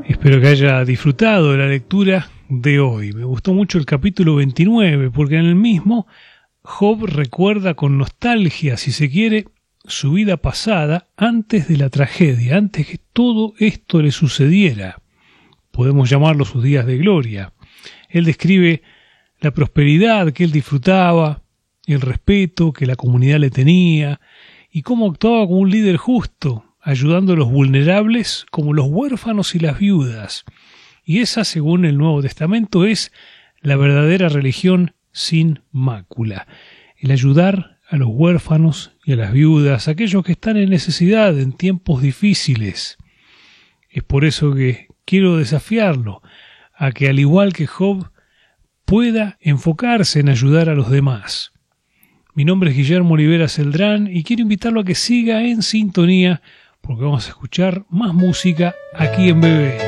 Espero que haya disfrutado de la lectura de hoy. Me gustó mucho el capítulo 29 porque en el mismo Job recuerda con nostalgia, si se quiere, su vida pasada antes de la tragedia, antes que todo esto le sucediera. Podemos llamarlo sus días de gloria. Él describe la prosperidad que él disfrutaba, el respeto que la comunidad le tenía y cómo actuaba como un líder justo, ayudando a los vulnerables como los huérfanos y las viudas. Y esa, según el Nuevo Testamento, es la verdadera religión sin mácula. El ayudar a los huérfanos y a las viudas, aquellos que están en necesidad en tiempos difíciles. Es por eso que quiero desafiarlo a que, al igual que Job, pueda enfocarse en ayudar a los demás. Mi nombre es Guillermo Olivera Celdrán y quiero invitarlo a que siga en sintonía porque vamos a escuchar más música aquí en BBN.